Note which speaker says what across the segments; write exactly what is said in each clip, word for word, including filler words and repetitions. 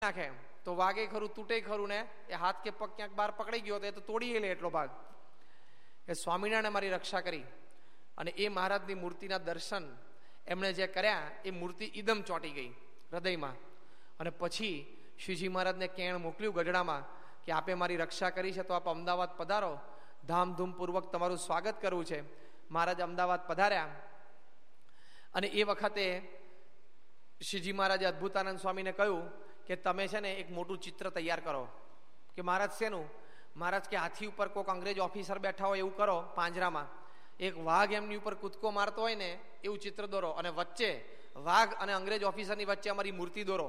Speaker 1: નાખે તો વાગે ખરું, તૂટે ખરું ને એ હાથ કે પગ ક્યાંક બહાર પકડી ગયો તો એ તો તોડી લે એટલો ભાગ. એ સ્વામિનારાયણે મારી રક્ષા કરી અને એ મહારાજની મૂર્તિના દર્શન એમણે જે કર્યા એ મૂર્તિ ઈદમ ચોંટી ગઈ હૃદયમાં. અને પછી શ્રીજી મહારાજને કેણ મોકલ્યું ગઢડામાં કે આપે મારી રક્ષા કરી છે તો આપ અમદાવાદ પધારો, ધામધૂમપૂર્વક તમારું સ્વાગત કરવું છે. મહારાજ અમદાવાદ પધાર્યા અને એ વખતે શ્રીજી મહારાજે અદ્ભુતાનંદ સ્વામીને કહ્યું કે તમે છે ને એક મોટું ચિત્ર તૈયાર કરો. કે મહારાજ શેનું? મહારાજ કે હાથી ઉપર કોઈક અંગ્રેજ ઓફિસર બેઠા હોય એવું કરો, પાંજરામાં એક વાઘ એમની ઉપર કૂદકો મારતો હોય ને એવું ચિત્ર દોરો અને વચ્ચે વાઘ અને અંગ્રેજ ઓફિસરની વચ્ચે અમારી મૂર્તિ દોરો.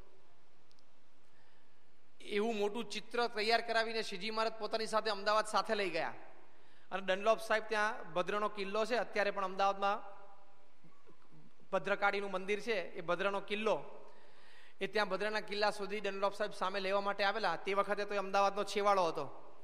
Speaker 1: એવું મોટું ચિત્ર તૈયાર કરાવીને શ્રીજી મહારાજ પોતાની સાથે અમદાવાદ સાથે લઈ ગયા. અને ડનલોપ સાહેબ ત્યાં ભદ્રનો કિલ્લો છે, અત્યારે પણ અમદાવાદમાં ભદ્રકાળીનું મંદિર છે, એ ભદ્રનો કિલ્લો, એ ત્યાં ભદ્રના કિલ્લા સુધી ડનલોપ સાહેબ સામે લેવા માટે આવેલા. તે વખતે તો અમદાવાદનો છેવાડો હતો,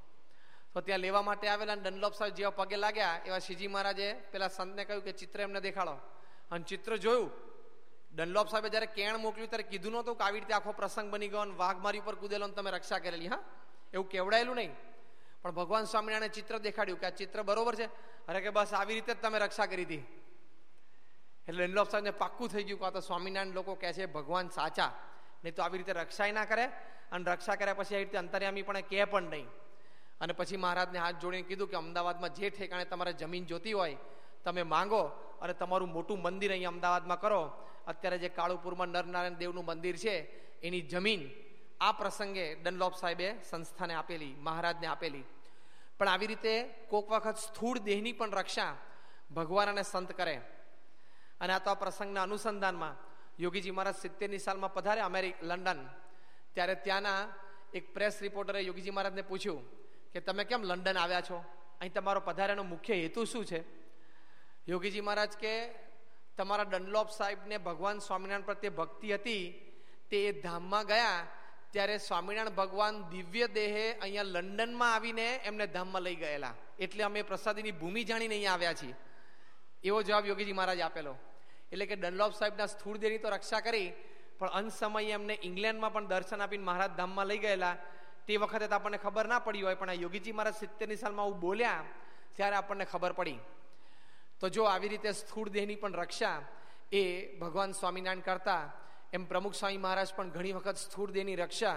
Speaker 1: તો ત્યાં લેવા માટે આવેલા. ડનલોપ સાહેબ જેવા પગે લાગ્યા એવા શ્રીજી મહારાજે પેલા સંતને કહ્યું કે ચિત્ર એમને દેખાડો. અને ચિત્ર જોયું. ડનલોપ સાહેબે જયારે કેણ મોકલ્યું ત્યારે કીધું નહોતું કે આવી રીતે આખો પ્રસંગ બની ગયો અને વાઘ મારી ઉપર કૂદેલો તમે રક્ષા કરેલી. હા, એવું કેવડાયેલું નહીં, પણ ભગવાન સ્વામિનારાયણે ચિત્ર દેખાડ્યું કે આ ચિત્ર બરોબર છે. અરે કે બસ આવી રીતે જ તમે રક્ષા કરી હતી. એટલે ડનલોપ સાહેબને પાક્કું થઈ ગયું કે આ તો સ્વામિનારાયણ લોકો કહે છે ભગવાન સાચા, નહીં તો આવી રીતે રક્ષાય ના કરે. અને રક્ષા કર્યા પછી આવી રીતે અંતર્યામી પણ કહે પણ નહીં. અને પછી મહારાજને હાથ જોડીને કીધું કે અમદાવાદમાં જે ઠેકાણે તમારે જમીન જોતી હોય તમે માંગો અને તમારું મોટું મંદિર અહીંયા અમદાવાદમાં કરો. અત્યારે જે કાળુપુરમાં નરનારાયણ દેવનું મંદિર છે એની જમીન આ પ્રસંગે ડનલોપ સાહેબે સંસ્થાને આપેલી, મહારાજને આપેલી. પણ આવી રીતે કોઈક વખત સ્થૂળ દેહની પણ રક્ષા ભગવાન અને સંત કરે. અને આ તો આ પ્રસંગના અનુસંધાનમાં યોગીજી મહારાજ સિત્તેરની સાલમાં પધાર્યા અમેરિકા લંડન. ત્યારે ત્યાંના એક પ્રેસ રિપોર્ટરે યોગીજી મહારાજને પૂછ્યું કે તમે કેમ લંડન આવ્યા છો, અહીં તમારો પધાર્યાનો મુખ્ય હેતુ શું છે? યોગીજી મહારાજ કે તમારા ડનલોપ સાહેબને ભગવાન સ્વામિનારાયણ પ્રત્યે ભક્તિ હતી, તે એ ધામમાં ગયા ત્યારે સ્વામિનારાયણ ભગવાન દિવ્ય દેહે અહીંયા લંડનમાં આવીને એમને ધામમાં લઈ ગયેલા, એટલે અમે પ્રસાદીની ભૂમિ જાણીને અહીંયા આવ્યા છીએ. એવો જવાબ યોગીજી મહારાજ આપેલો. એટલે કે ડનલોપ સાહેબના સ્થૂળ દેહની તો રક્ષા કરી, પણ અંત સમયે એમને ઇંગ્લેન્ડમાં પણ દર્શન આપીને મહારાજ ધામમાં લઈ ગયેલા. તે વખતે તો આપણને ખબર ના પડી હોય, પણ આ યોગીજી મહારાજ સિત્તેરની સાલમાં આવું બોલ્યા ત્યારે આપણને ખબર પડી. તો જો આવી રીતે સ્થૂળ દેહની પણ રક્ષા એ ભગવાન સ્વામિનારાયણ કરતા, એમ પ્રમુખ સ્વામી મહારાજ પણ ઘણી વખત સ્થૂળ દેહની રક્ષા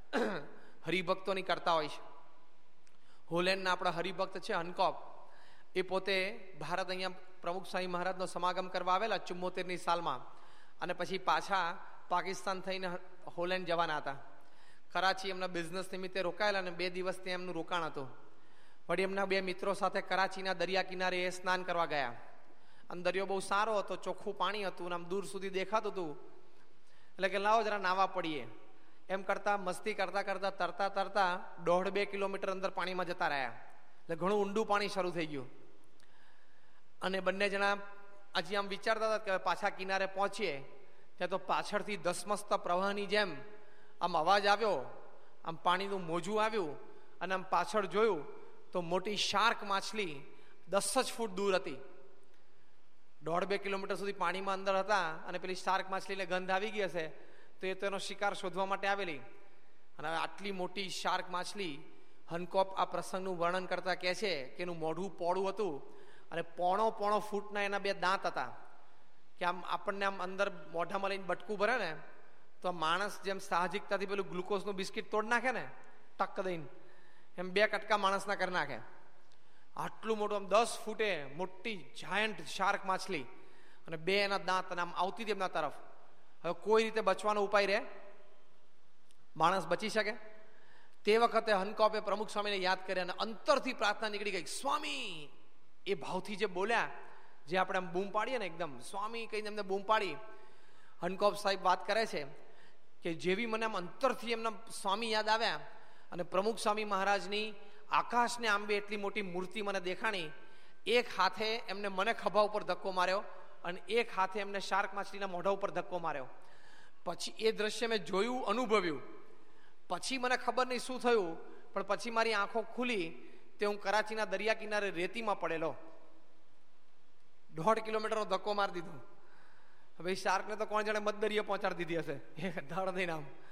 Speaker 1: હરિભક્તોની કરતા હોય છે. હોલેન્ડના આપણા હરિભક્ત છે હનકોપ, એ પોતે ભારત અહીંયા પ્રમુખ સ્વામી મહારાજનો સમાગમ કરવા આવેલા ચુમ્મોતેરની સાલમાં, અને પછી પાછા પાકિસ્તાન થઈને હોલેન્ડ જવાના હતા. કરાચી એમના બિઝનેસ નિમિત્તે રોકાયેલા અને બે દિવસ ત્યાં એમનું રોકાણ હતું. વળી એમના બે મિત્રો સાથે કરાચીના દરિયા કિનારે એ સ્નાન કરવા ગયા. અને દરિયો બહુ સારો હતો, ચોખ્ખું પાણી હતું, આમ દૂર સુધી દેખાતું હતું. એટલે કે લાવો જરા નાવા પડીએ એમ કરતા મસ્તી કરતા કરતા તરતા તરતા દોઢ બે કિલોમીટર અંદર પાણીમાં જતા રહ્યા. એટલે ઘણું ઊંડું પાણી શરૂ થઈ ગયું. અને બંને જણા હજી આમ વિચારતા હતા કે પાછા કિનારે પહોંચીએ. ત્યાં તો પાછળથી ધસમસતા પ્રવાહની જેમ આમ અવાજ આવ્યો, આમ પાણીનું મોજું આવ્યું, અને આમ પાછળ જોયું તો મોટી શાર્ક માછલી દસ જ ફૂટ દૂર હતી. દોઢ બે કિલોમીટર સુધી પાણીમાં અંદર હતા અને પેલી શાર્ક માછલીને ગંધ આવી ગઈ હશે તો એ તો એનો શિકાર શોધવા માટે આવેલી. અને આટલી મોટી શાર્ક માછલી, હનકોપ આ પ્રસંગનું વર્ણન કરતા કહે છે કે એનું મોઢું પોળું હતું અને પોણો પોણો ફૂટના એના બે દાંત હતા. કે આમ આપણને આમ અંદર મોઢામાં લઈને બટકું ભરે ને તો માણસ જેમ સાહજિકતાથી પેલું ગ્લુકોઝનું બિસ્કિટ તોડ નાખે ને ટક દઈને, એમ બે કટકા માણસના કરી નાખે. આટલું મોટું આમ દસ ફૂટે મોટી જાયન્ટ શાર્ક માછલી અને બે એના દાંત, અને આમ આવતી હતી એમના તરફ. હવે કોઈ રીતે બચવાનો ઉપાય રહે? માણસ બચી શકે? તે વખતે હનકોપે પ્રમુખ સ્વામીને યાદ કર્યા અને અંતરથી પ્રાર્થના નીકળી ગઈ. સ્વામી એ ભાવથી જે બોલ્યા, જે આપણે આમ બૂમ પાડીએ ને એકદમ સ્વામી કહીને એમને બૂમ પાડી. હનકોપ સાહેબ વાત કરે છે કે જેવી મને આમ અંતરથી એમના સ્વામી યાદ આવ્યા અને પ્રમુખ સ્વામી મહારાજની આકાશને આંબે એટલી મોટી મૂર્તિ મને દેખાણી. એક હાથે એમને મને ખભા ઉપર ધક્કો માર્યો અને એક હાથે એમને શાર્ક માછલીના મોઢા ઉપર ધક્કો માર્યો. પછી એ દ્રશ્ય મેં જોયું, અનુભવ્યું. પછી મને ખબર નહીં શું થયું, પણ પછી મારી આંખો ખુલી તે હું કરાચીના દરિયા કિનારે રેતીમાં પડેલો. દોઢ કિલોમીટરનો ધક્કો મારી દીધો. હવે શાર્કને તો કોણ જાણે મત દરિયે પહોંચાડી દીધી હશે, એ ધાડ દઈને આમ